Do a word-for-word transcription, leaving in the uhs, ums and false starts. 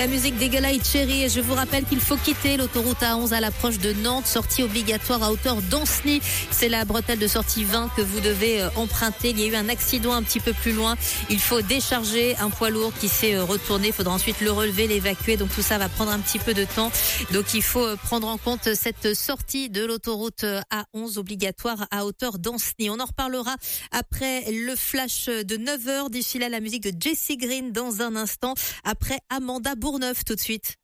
La musique d'Eagle Eye Cherry, et je vous rappelle qu'il faut quitter l'autoroute A onze à l'approche de Nantes, sortie obligatoire à hauteur d'Anceny. C'est la bretelle de sortie vingt que vous devez emprunter. Il y a eu un accident un petit peu plus loin. Il faut décharger un poids lourd qui s'est retourné. Il faudra ensuite le relever, l'évacuer. Donc tout ça va prendre un petit peu de temps. Donc il faut prendre en compte cette sortie de l'autoroute A onze obligatoire à hauteur d'Anceny. On en reparlera après le flash de neuf heures. D'ici là, la musique de Jessie Green dans un instant. Après Amanda Bourneuf tout de suite.